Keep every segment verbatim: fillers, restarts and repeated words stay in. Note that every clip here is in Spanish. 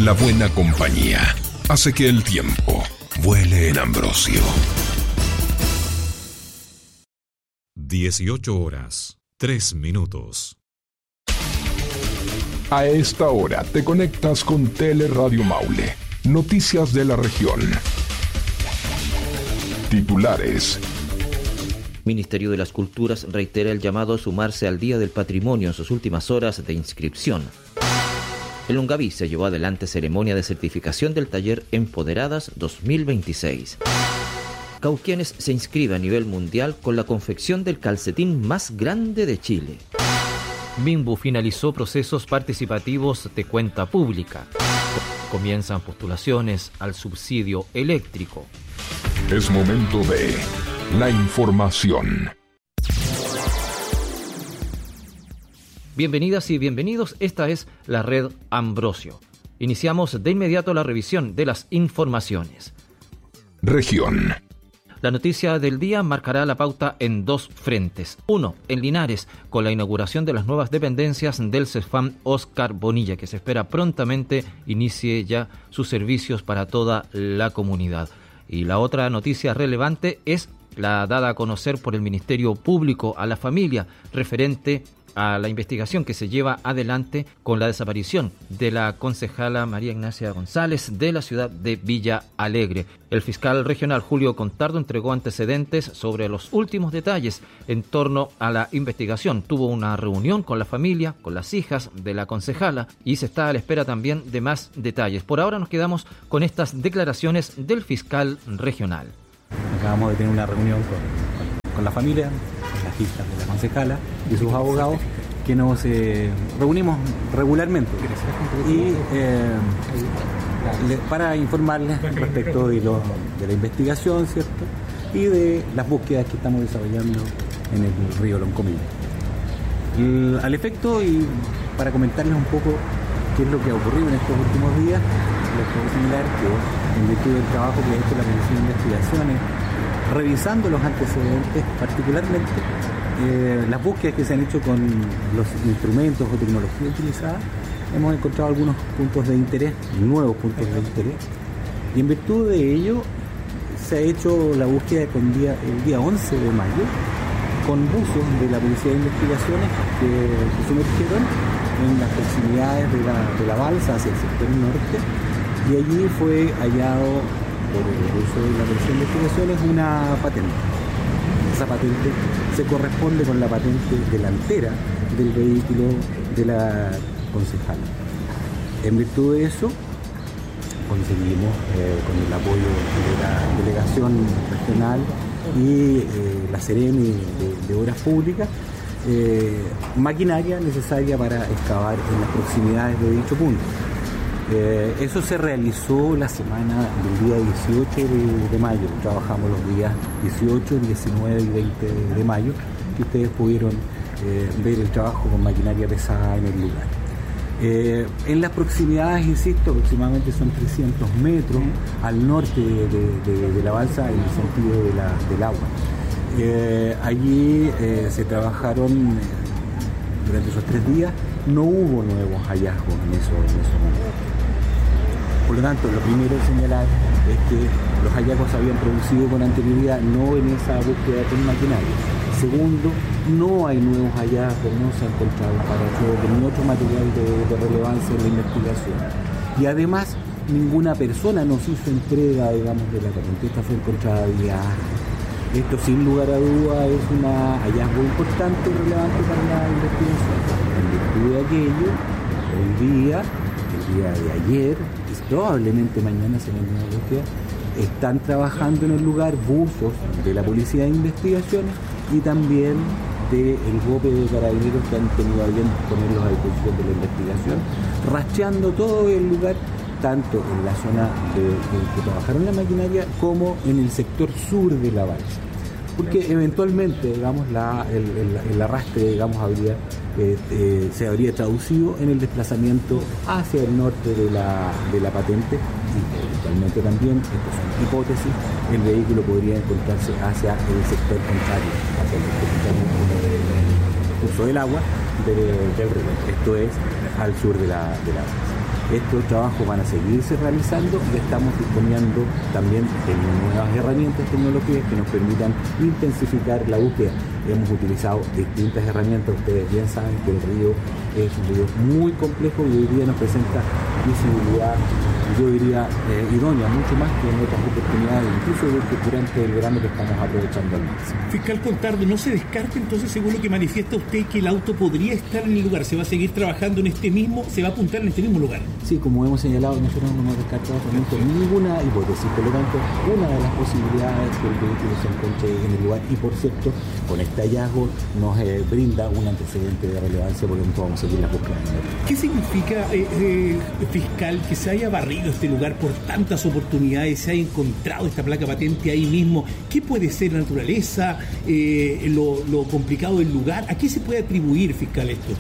La buena compañía hace que el tiempo vuele en Ambrosio. dieciocho horas, tres minutos. A esta hora te conectas con Teleradio Maule. Noticias de la región. Titulares. Ministerio de las Culturas reitera el llamado a sumarse al Día del Patrimonio en sus últimas horas de inscripción. En Longaví se llevó adelante ceremonia de certificación del taller Empoderadas dos mil veintiséis. Cauquienes se inscribe a nivel mundial con la confección del calcetín más grande de Chile. Minbu finalizó procesos participativos de cuenta pública. Comienzan postulaciones al subsidio eléctrico. Es momento de la información. Bienvenidas y bienvenidos, esta es la red Ambrosio. Iniciamos de inmediato la revisión de las informaciones. Región. La noticia del día marcará la pauta en dos frentes. Uno, en Linares, con la inauguración de las nuevas dependencias del CESFAM Oscar Bonilla, que se espera prontamente inicie ya sus servicios para toda la comunidad. Y la otra noticia relevante es la dada a conocer por el Ministerio Público a la familia referente a la investigación que se lleva adelante con la desaparición de la concejala María Ignacia González de la ciudad de Villa Alegre. El fiscal regional Julio Contardo entregó antecedentes sobre los últimos detalles en torno a la investigación. Tuvo una reunión con la familia, con las hijas de la concejala y se está a la espera también de más detalles. Por ahora nos quedamos con estas declaraciones del fiscal regional. Acabamos de tener una reunión con, con la familia, con las hijas de la concejala y sus abogados, que nos eh, reunimos regularmente y eh, le, para informarles respecto de, lo, de la investigación, ¿cierto? Y de las búsquedas que estamos desarrollando en el río Loncomí. Y, al efecto, y para comentarles un poco qué es lo que ha ocurrido en estos últimos días, les puedo señalar que en virtud del trabajo que ha hecho la Comisión de Investigaciones, revisando los antecedentes, particularmente eh, las búsquedas que se han hecho con los instrumentos o tecnología utilizada, hemos encontrado algunos puntos de interés, nuevos puntos de interés, y en virtud de ello se ha hecho la búsqueda con día, el día once de mayo con buzos de la Policía de Investigaciones que se sumergieron en las proximidades de la, de la balsa hacia el sector norte, y allí fue hallado por el uso de la Policía de Investigaciones una patente. Esa patente se corresponde con la patente delantera del vehículo de la concejala. En virtud de eso, conseguimos eh, con el apoyo de la delegación regional y eh, la Seremi de, de Obras Públicas, eh, maquinaria necesaria para excavar en las proximidades de dicho punto. Eh, eso se realizó la semana del día dieciocho de, de mayo. Trabajamos los días dieciocho, diecinueve y veinte de mayo, que ustedes pudieron eh, ver el trabajo con maquinaria pesada en el lugar. Eh, en las proximidades, insisto, aproximadamente son trescientos metros al norte de, de, de, de la balsa en el sentido de la, del agua. Eh, allí eh, se trabajaron eh, durante esos tres días, no hubo nuevos hallazgos en esos, en esos momentos. Por lo tanto, lo primero a señalar es que los hallazgos se habían producido con anterioridad, no en esa búsqueda con maquinaria. Segundo, no hay nuevos hallazgos, no se ha encontrado parachoques ni otro material de, de relevancia en la investigación. Y además, ninguna persona nos hizo entrega, digamos, de la patente. Esta fue encontrada vía acta. Esto, sin lugar a duda, es un hallazgo importante y relevante para la investigación. En virtud de aquello, hoy día, el día de ayer, y probablemente mañana se venga una búsqueda, están trabajando en el lugar buzos de la Policía de Investigaciones y también del GOPE de Carabineros, que han tenido a bien ponerlos a disposición de la investigación, rastreando todo el lugar, tanto en la zona de, de que trabajaron la maquinaria como en el sector sur de la balsa. Porque eventualmente, digamos, la, el, el, el arrastre, digamos, habría, eh, eh, se habría traducido en el desplazamiento hacia el norte de la, de la patente, y eventualmente también, estas son hipótesis, el vehículo podría encontrarse hacia el sector contrario, hacia el sector contrario del curso del agua del, del río, esto es al sur de la, de la balsa. Estos trabajos van a seguirse realizando y estamos disponiendo también de nuevas herramientas, tecnologías que nos permitan intensificar la búsqueda. Hemos utilizado distintas herramientas, ustedes bien saben que el río es un río muy complejo y hoy día nos presenta visibilidad, yo diría, eh, idónea, mucho más que en otras oportunidades, incluso durante el verano que estamos aprovechando al máximo. Fiscal Contardo, ¿no se descarta entonces, según lo que manifiesta usted, que el auto podría estar en el lugar? ¿Se va a seguir trabajando en este mismo, se va a apuntar en este mismo lugar? Sí, como hemos señalado, nosotros no hemos descartado ninguna hipótesis, por lo tanto, una de las posibilidades es que el vehículo se encuentre en el lugar y, por cierto, con este hallazgo nos eh, brinda un antecedente de relevancia, por lo tanto vamos a seguir la búsqueda. ¿Qué significa, eh, eh, fiscal, que se haya barrido este lugar por tantas oportunidades, se haya encontrado esta placa patente ahí mismo? ¿Qué puede ser la naturaleza, eh, lo, lo complicado del lugar? ¿A qué se puede atribuir, fiscal, esto?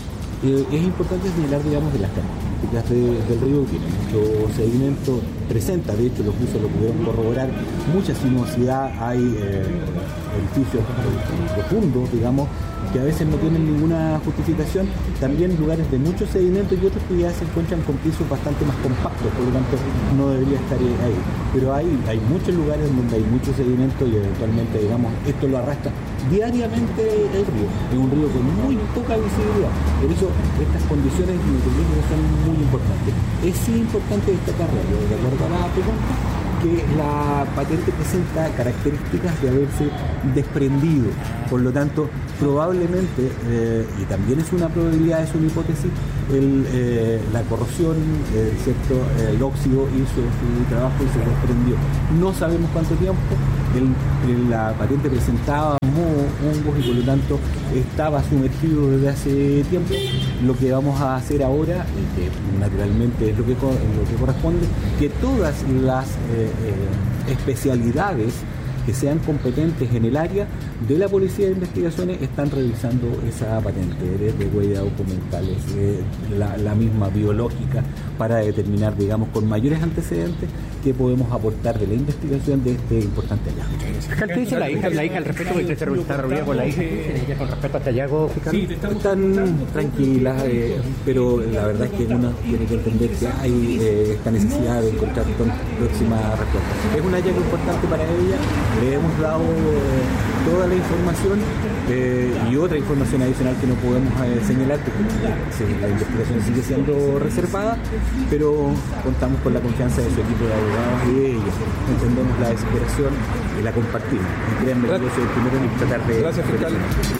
Eh, es importante señalar, digamos, de las características de, del río, tiene mucho sedimento, presenta, de hecho los buzos lo pudieron corroborar, mucha sinuosidad, hay eh, edificios profundos, digamos, que a veces no tienen ninguna justificación, también lugares de mucho sedimento y otros que ya se encuentran con pisos bastante más compactos, por lo tanto no debería estar ahí. Pero hay, hay muchos lugares donde hay mucho sedimento y eventualmente, digamos, esto lo arrastra diariamente el río. Es un río con muy poca visibilidad. Por eso estas condiciones meteorológicas son muy importantes. Es sí importante destacar, de acuerdo a la pregunta, que la patente presenta características de haberse desprendido. Por lo tanto, probablemente, eh, y también es una probabilidad, es una hipótesis, el, eh, la corrosión, eh, ¿cierto? El óxido hizo su trabajo y se desprendió. No sabemos cuánto tiempo. El, el, la patente presentaba moho, hongos y por lo tanto estaba sumergido desde hace tiempo. Lo que vamos a hacer ahora, y que naturalmente es lo que, lo que corresponde, que todas las eh, eh, especialidades que sean competentes en el área de la Policía de Investigaciones están revisando esa patente, desde huellas documentales, eh, la, la misma biológica, para determinar, digamos, con mayores antecedentes qué podemos aportar de la investigación de este importante hallazgo. ¿Qué dice la hija, la hija al respecto? ¿Usted está reunida con la hija con respecto a este hallazgo, fiscal? Sí, están tranquilas, eh, pero la verdad es que uno tiene que entender que hay eh, esta necesidad de encontrar próxima respuesta. Es un hallazgo importante para ella, le hemos dado eh, toda la información eh, y otra información adicional que no podemos eh, señalar, porque la investigación sigue siendo reservada, pero contamos con la confianza de su equipo de abogados y de ellos. Entendemos la desesperación y la compartimos. Y créanme que yo soy el primero en tratar de... Gracias, fiscal.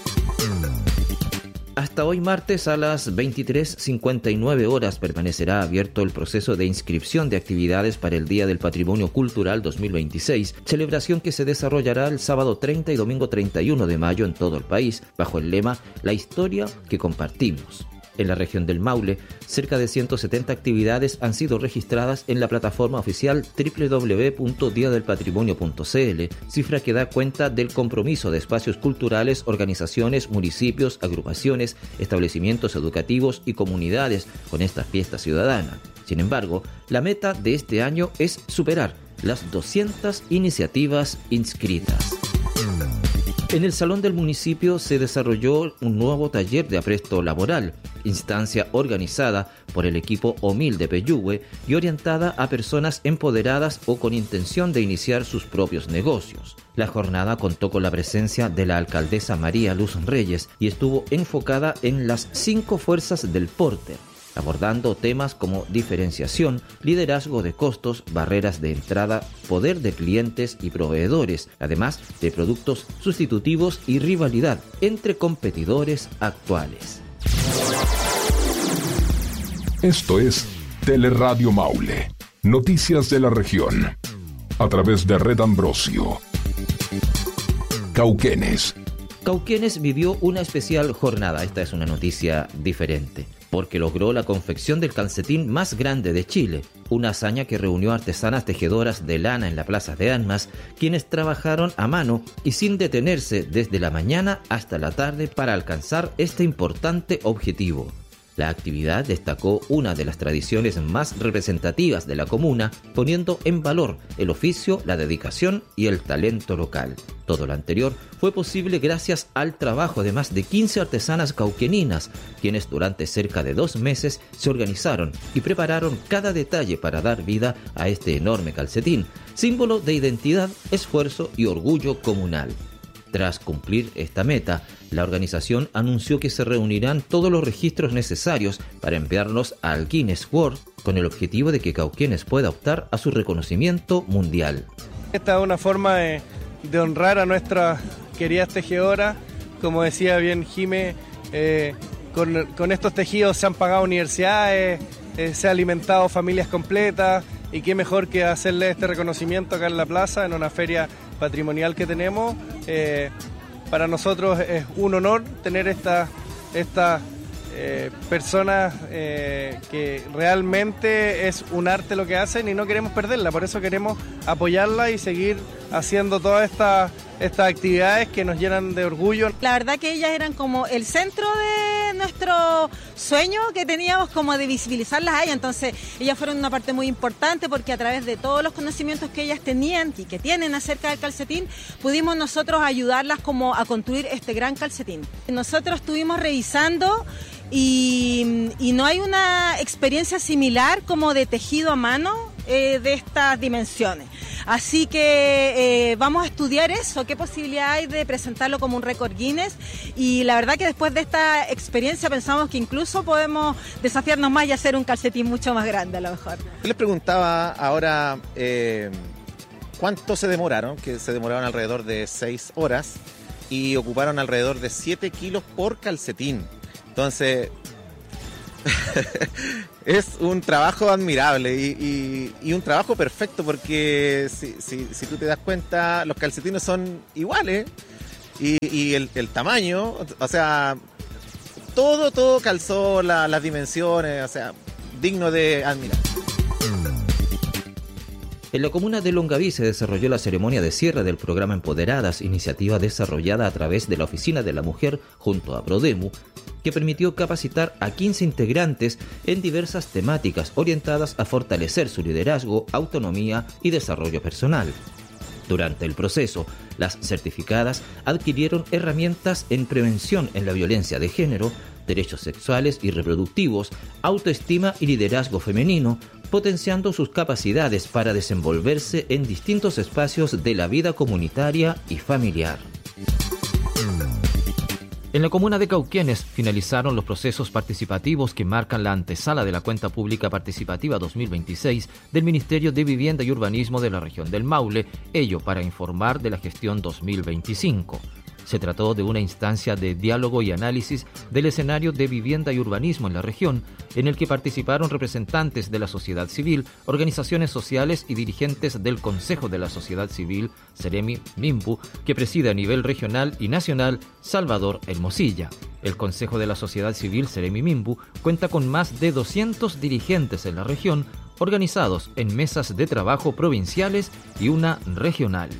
Hasta hoy martes a las veintitrés cincuenta y nueve horas permanecerá abierto el proceso de inscripción de actividades para el Día del Patrimonio Cultural dos mil veintiséis, celebración que se desarrollará el sábado treinta y domingo treinta y uno de mayo en todo el país, bajo el lema La historia que compartimos. En la región del Maule, cerca de ciento setenta actividades han sido registradas en la plataforma oficial doble u doble u doble u punto dia del patrimonio punto c l, cifra que da cuenta del compromiso de espacios culturales, organizaciones, municipios, agrupaciones, establecimientos educativos y comunidades con esta fiesta ciudadana. Sin embargo, la meta de este año es superar las doscientas iniciativas inscritas. En el Salón del Municipio se desarrolló un nuevo taller de apresto laboral, instancia organizada por el equipo OMIL de Peyúgue y orientada a personas empoderadas o con intención de iniciar sus propios negocios. La jornada contó con la presencia de la alcaldesa María Luz Reyes y estuvo enfocada en las cinco fuerzas del Porter, abordando temas como diferenciación, liderazgo de costos, barreras de entrada, poder de clientes y proveedores, además de productos sustitutivos y rivalidad entre competidores actuales. Esto es Teleradio Maule, noticias de la región, a través de Red Ambrosio. Cauquenes. Cauquenes vivió una especial jornada, esta es una noticia diferente, porque logró la confección del calcetín más grande de Chile, una hazaña que reunió artesanas tejedoras de lana en la Plaza de Armas, quienes trabajaron a mano y sin detenerse desde la mañana hasta la tarde para alcanzar este importante objetivo. La actividad destacó una de las tradiciones más representativas de la comuna, poniendo en valor el oficio, la dedicación y el talento local. Todo lo anterior fue posible gracias al trabajo de más de quince artesanas cauqueninas, quienes durante cerca de dos meses se organizaron y prepararon cada detalle para dar vida a este enorme calcetín, símbolo de identidad, esfuerzo y orgullo comunal. Tras cumplir esta meta, la organización anunció que se reunirán todos los registros necesarios para enviarlos al Guinness World con el objetivo de que Cauquenes pueda optar a su reconocimiento mundial. Esta es una forma de, de honrar a nuestras queridas tejedoras. Como decía bien Jime, eh, con, con estos tejidos se han pagado universidades, eh, se han alimentado familias completas, y qué mejor que hacerle este reconocimiento acá en la plaza, en una feria patrimonial que tenemos. Eh, para nosotros es un honor tener estas esta, eh, personas eh, que realmente es un arte lo que hacen y no queremos perderla, por eso queremos apoyarla y seguir haciendo todas estas estas actividades que nos llenan de orgullo. La verdad que ellas eran como el centro de nuestro sueño que teníamos, como de visibilizarlas a ellas, entonces ellas fueron una parte muy importante porque a través de todos los conocimientos que ellas tenían y que tienen acerca del calcetín, pudimos nosotros ayudarlas como a construir este gran calcetín. Nosotros estuvimos revisando y, y no hay una experiencia similar como de tejido a mano eh, de estas dimensiones. Así que eh, vamos a estudiar eso, qué posibilidad hay de presentarlo como un récord Guinness, y la verdad que después de esta experiencia pensamos que incluso podemos desafiarnos más y hacer un calcetín mucho más grande a lo mejor. Yo les preguntaba ahora eh, cuánto se demoraron, que se demoraron alrededor de seis horas y ocuparon alrededor de siete kilos por calcetín. Entonces... es un trabajo admirable y, y, y un trabajo perfecto porque si, si, si tú te das cuenta, los calcetines son iguales y, y el, el tamaño, o sea, todo, todo calzó, la, las dimensiones, o sea, digno de admirar. En la comuna de Longaví se desarrolló la ceremonia de cierre del programa Empoderadas, iniciativa desarrollada a través de la Oficina de la Mujer junto a Prodemu, que permitió capacitar a quince integrantes en diversas temáticas orientadas a fortalecer su liderazgo, autonomía y desarrollo personal. Durante el proceso, las certificadas adquirieron herramientas en prevención en la violencia de género, derechos sexuales y reproductivos, autoestima y liderazgo femenino, potenciando sus capacidades para desenvolverse en distintos espacios de la vida comunitaria y familiar. En la comuna de Cauquenes finalizaron los procesos participativos que marcan la antesala de la Cuenta Pública Participativa dos mil veintiséis del Ministerio de Vivienda y Urbanismo de la región del Maule, ello para informar de la gestión dos mil veinticinco. Se trató de una instancia de diálogo y análisis del escenario de vivienda y urbanismo en la región, en el que participaron representantes de la sociedad civil, organizaciones sociales y dirigentes del Consejo de la Sociedad Civil, Seremi Mimbu, que preside a nivel regional y nacional Salvador Hermosilla. El Consejo de la Sociedad Civil, Seremi Mimbu, cuenta con más de doscientos dirigentes en la región, organizados en mesas de trabajo provinciales y una regional.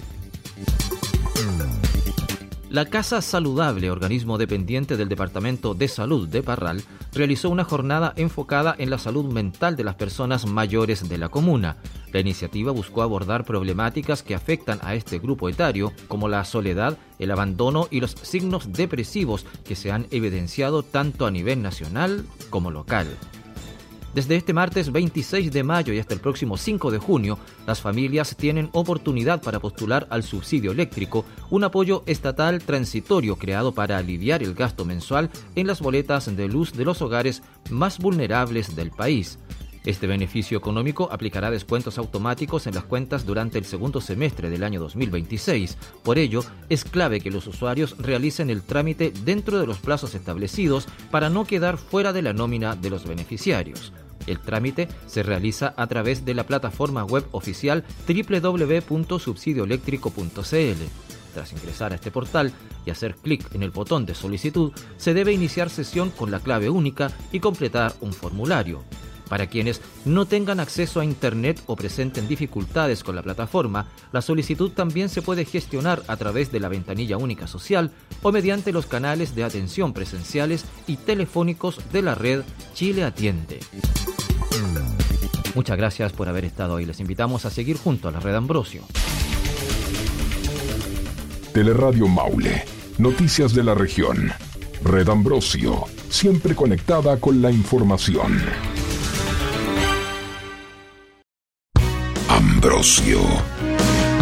La Casa Saludable, organismo dependiente del Departamento de Salud de Parral, realizó una jornada enfocada en la salud mental de las personas mayores de la comuna. La iniciativa buscó abordar problemáticas que afectan a este grupo etario, como la soledad, el abandono y los signos depresivos que se han evidenciado tanto a nivel nacional como local. Desde este martes veintiséis de mayo y hasta el próximo cinco de junio, las familias tienen oportunidad para postular al subsidio eléctrico, un apoyo estatal transitorio creado para aliviar el gasto mensual en las boletas de luz de los hogares más vulnerables del país. Este beneficio económico aplicará descuentos automáticos en las cuentas durante el segundo semestre del año dos mil veintiséis. Por ello, es clave que los usuarios realicen el trámite dentro de los plazos establecidos para no quedar fuera de la nómina de los beneficiarios. El trámite se realiza a través de la plataforma web oficial doble u doble u doble u punto subsidio eléctrico punto c l. Tras ingresar a este portal y hacer clic en el botón de solicitud, se debe iniciar sesión con la clave única y completar un formulario. Para quienes no tengan acceso a Internet o presenten dificultades con la plataforma, la solicitud también se puede gestionar a través de la ventanilla única social o mediante los canales de atención presenciales y telefónicos de la red Chile Atiende. Muchas gracias por haber estado hoy. Les invitamos a seguir junto a la Red Ambrosio. Teleradio Maule. Noticias de la región. Red Ambrosio. Siempre conectada con la información. Ambrosio.